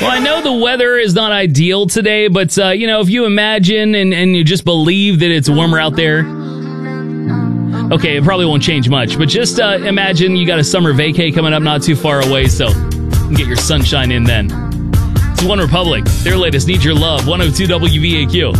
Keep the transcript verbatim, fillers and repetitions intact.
Well, I know the weather is not ideal today, but, uh, you know, if you imagine and, and you just believe that it's warmer out there, okay, it probably won't change much, but just uh, imagine you got a summer vacay coming up not too far away, so you can get your sunshine in then. It's One Republic. Their latest Need Your Love, one oh two W V A Q.